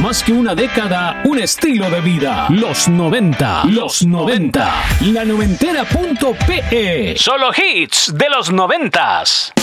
más que una década, un estilo de vida. Los 90. Los 90. La noventera.pe. Solo hits de los 90s.